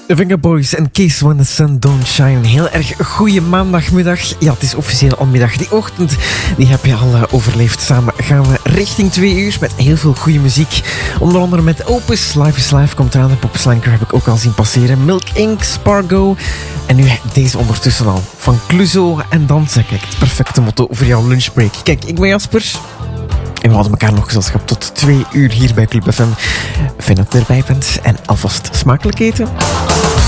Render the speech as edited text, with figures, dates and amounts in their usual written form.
De Vengaboys en Case When the Sun Don't Shine. Heel erg goede maandagmiddag. Ja, het is officieel al middag. Die ochtend die heb je al overleefd. Samen gaan we richting 2 uur met heel veel goede muziek. Onder andere met Opus. Life is Life komt eraan. Pop Slanker heb ik ook al zien passeren. Milk Inc, Spargo. En nu deze ondertussen al. Van Cluzo en dansen. Kijk, het perfecte motto voor jouw lunchbreak. Kijk, ik ben Jasper. En we hadden elkaar nog gezelschap tot 2 uur hier bij Club FM. Fijn dat je erbij bent. En alvast smakelijk eten.